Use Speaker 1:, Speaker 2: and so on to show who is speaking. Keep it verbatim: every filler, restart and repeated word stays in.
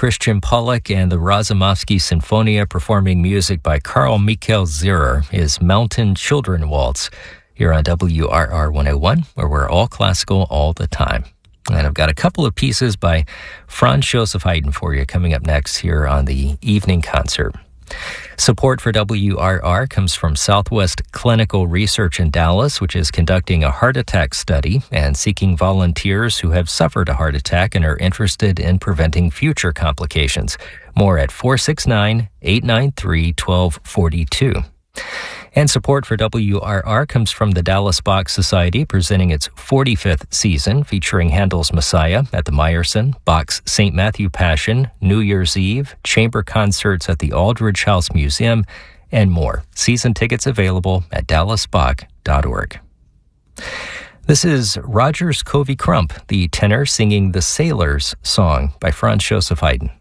Speaker 1: Christian Pollock and the Razumovsky Sinfonia performing music by Carl Michael Zierer is Mountain Children Waltz here on W R R one oh one, where we're all classical all the time. And I've got a couple of pieces by Franz Joseph Haydn for you coming up next here on the evening concert. Support for W R R comes from Southwest Clinical Research in Dallas, which is conducting a heart attack study and seeking volunteers who have suffered a heart attack and are interested in preventing future complications. More at four six nine, eight nine three, one two four two. And support for W R R comes from the Dallas Bach Society, presenting its forty-fifth season, featuring Handel's Messiah at the Meyerson, Bach's Saint Matthew Passion, New Year's Eve, chamber concerts at the Aldridge House Museum, and more. Season tickets available at dallas bach dot org. This is Rogers Covey Crump, the tenor, singing the Sailor's Song by Franz Joseph Haydn.